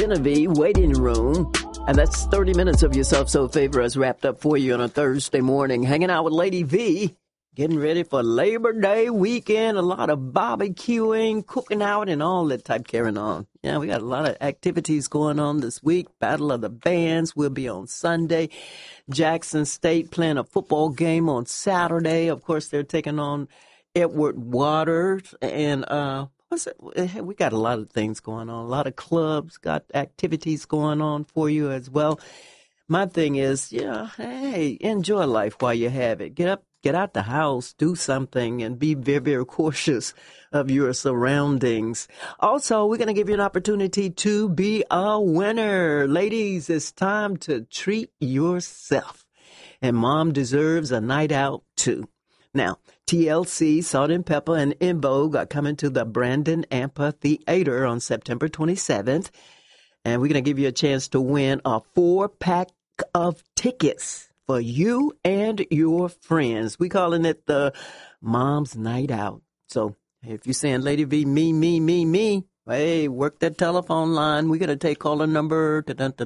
Genevieve Waiting Room. And that's 30 minutes of yourself so favor us wrapped up for you on a Thursday morning. Hanging out with Lady V. Getting ready for Labor Day weekend. A lot of barbecuing, cooking out, and all that type carrying on. Yeah, we got a lot of activities going on this week. Battle of the Bands will be on Sunday. Jackson State playing a football game on Saturday. Of course, they're taking on Edward Waters. And we got a lot of things going on. A lot of clubs got activities going on for you as well. My thing is, hey, enjoy life while you have it. Get out the house, do something, and be very, very cautious of your surroundings. Also, we're going to give you an opportunity to be a winner. Ladies, it's time to treat yourself. And Mom deserves a night out, too. Now, TLC, Salt and Pepper, and En Vogue are coming to the Brandon Amphitheater on September 27th. And we're going to give you a chance to win a 4-pack of tickets for you and your friends. We calling it the Mom's Night Out. So if you're saying, Lady V, me, hey, work that telephone line. We're going to take caller number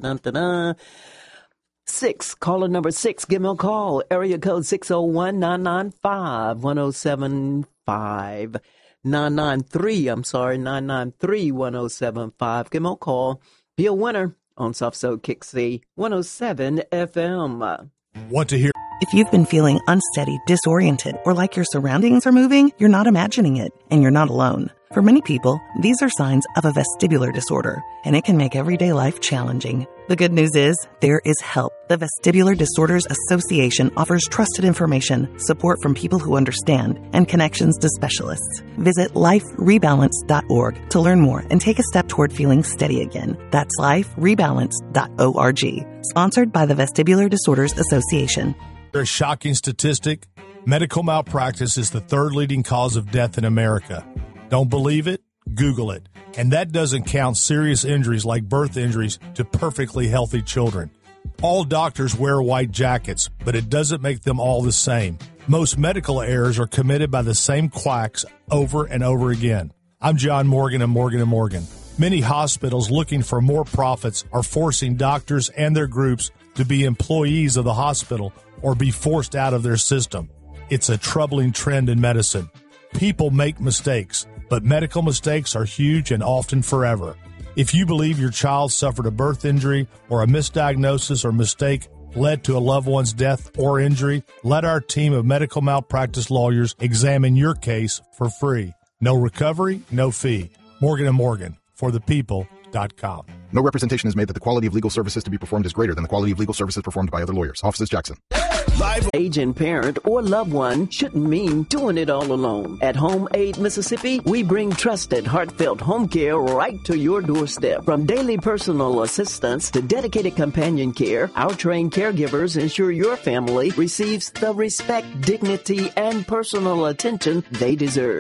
6. Caller number 6, give me a call. Area code 601-995-1075. 993-1075. Give me a call. Be a winner on Soft Soul Kick C 107 FM. Want to hear? If you've been feeling unsteady, disoriented, or like your surroundings are moving, you're not imagining it, and you're not alone. For many people, these are signs of a vestibular disorder, and it can make everyday life challenging. The good news is, there is help. The Vestibular Disorders Association offers trusted information, support from people who understand, and connections to specialists. Visit liferebalance.org to learn more and take a step toward feeling steady again. That's liferebalance.org. Sponsored by the Vestibular Disorders Association. A shocking statistic. Medical malpractice is the 3rd leading cause of death in America. Don't believe it? Google it. And that doesn't count serious injuries like birth injuries to perfectly healthy children. All doctors wear white jackets, but it doesn't make them all the same. Most medical errors are committed by the same quacks over and over again. I'm John Morgan of Morgan & Morgan. Many hospitals looking for more profits are forcing doctors and their groups to be employees of the hospital or be forced out of their system. It's a troubling trend in medicine. People make mistakes, but medical mistakes are huge and often forever. If you believe your child suffered a birth injury or a misdiagnosis or mistake led to a loved one's death or injury, let our team of medical malpractice lawyers examine your case for free. No recovery, no fee. Morgan & Morgan, forthepeople.com. No representation is made that the quality of legal services to be performed is greater than the quality of legal services performed by other lawyers. Offices Jackson. Aging parent or loved one shouldn't mean doing it all alone. At Home Aid Mississippi, we bring trusted, heartfelt home care right to your doorstep. From daily personal assistance to dedicated companion care, our trained caregivers ensure your family receives the respect, dignity, and personal attention they deserve.